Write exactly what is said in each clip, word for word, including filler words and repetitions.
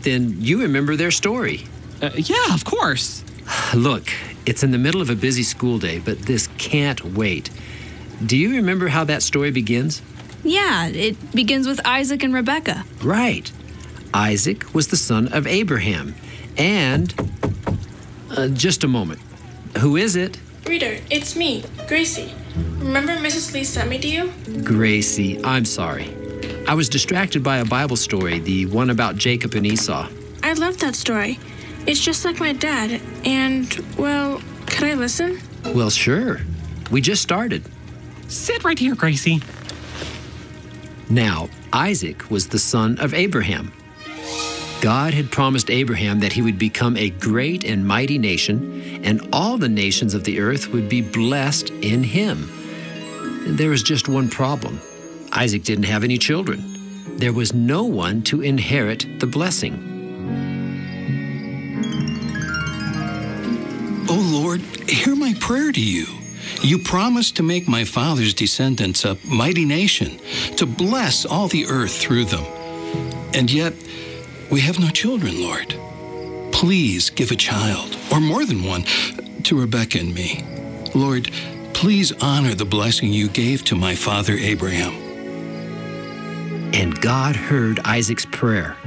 then you remember their story. Uh, yeah, of course. Look, it's in the middle of a busy school day, but this can't wait. Do you remember how that story begins? Yeah, it begins with Isaac and Rebecca. Right. Isaac was the son of Abraham. And, uh, just a moment. Who is it? Reader, it's me, Gracie. Remember Missus Lee sent me to you? Gracie, I'm sorry. I was distracted by a Bible story, the one about Jacob and Esau. I love that story. It's just like my dad. And, well, could I listen? Well, sure. We just started. Sit right here, Gracie. Now, Isaac was the son of Abraham. God had promised Abraham that he would become a great and mighty nation, and all the nations of the earth would be blessed in him. There was just one problem. Isaac didn't have any children. There was no one to inherit the blessing. Oh, Lord, hear my prayer to you. You promised to make my father's descendants a mighty nation, to bless all the earth through them. And yet, we have no children, Lord. Please give a child, or more than one, to Rebecca and me. Lord, please honor the blessing you gave to my father Abraham. And God heard Isaac's prayer.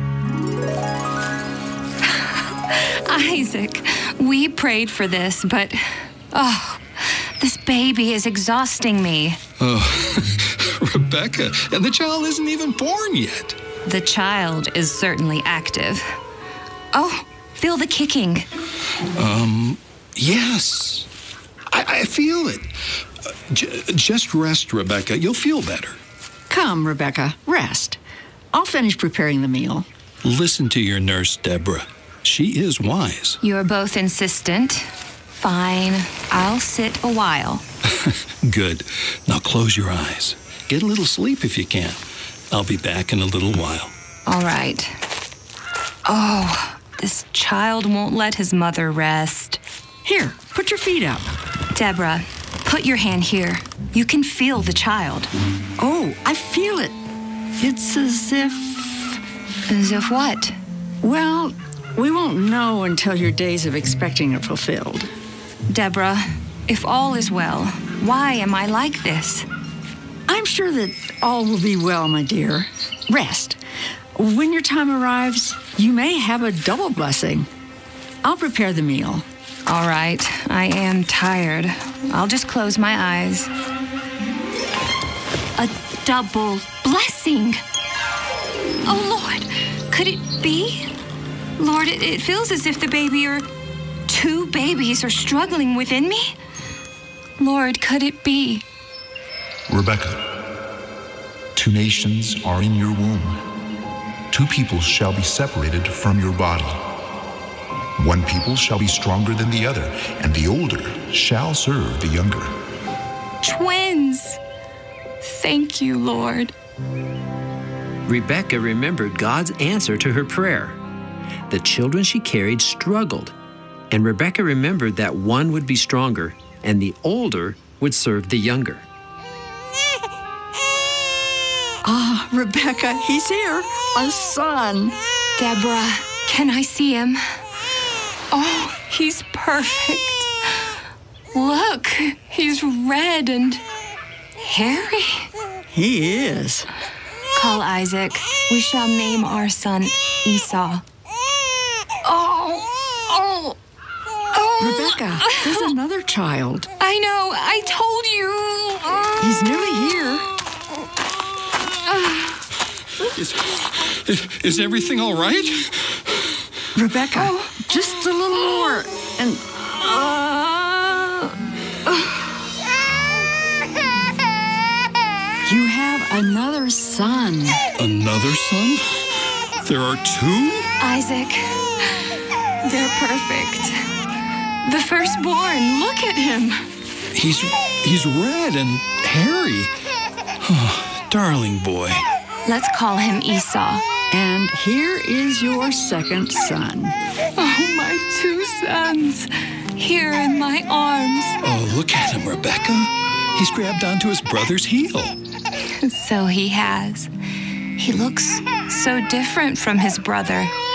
Isaac, we prayed for this, but, oh, this baby is exhausting me. Oh, Rebecca, and the child isn't even born yet. The child is certainly active. Oh, feel the kicking. Um, yes. I, I feel it. Uh, j- just rest, Rebecca. You'll feel better. Come, Rebecca, rest. I'll finish preparing the meal. Listen to your nurse, Deborah. She is wise. You're both insistent. Fine, I'll sit a while. Good. Now close your eyes. Get a little sleep if you can. I'll be back in a little while. All right. Oh, this child won't let his mother rest. Here, put your feet up. Deborah, put your hand here. You can feel the child. Oh, I feel it. It's as if... As if what? Well, we won't know until your days of expecting are fulfilled. Deborah, if all is well, why am I like this? I'm sure that all will be well, my dear. Rest. When your time arrives, you may have a double blessing. I'll prepare the meal. All right, I am tired. I'll just close my eyes. A double blessing. Oh, Lord, could it be? Lord, it, it feels as if the baby or two babies are struggling within me. Lord, could it be? Rebecca, two nations are in your womb. Two peoples shall be separated from your body. One people shall be stronger than the other, and the older shall serve the younger. Twins! Thank you, Lord. Rebecca remembered God's answer to her prayer. The children she carried struggled, and Rebecca remembered that one would be stronger, and the older would serve the younger. Ah, Rebecca, he's here. A son. Deborah, can I see him? Oh, he's perfect. Look, he's red and hairy. He is. Call Isaac. We shall name our son Esau. Oh, oh, oh. Rebecca, there's another child. I know, I told you. He's nearly here. Is, is, is everything all right? Rebecca, oh. Just a little more. And... Uh, you have another son. Another son? There are two? Isaac, they're perfect. The firstborn, look at him. He's, he's red and hairy. Oh, darling boy. Let's call him Esau. And here is your second son. Oh, my two sons, here in my arms. Oh, look at him, Rebecca. He's grabbed onto his brother's heel. So he has. He looks so different from his brother.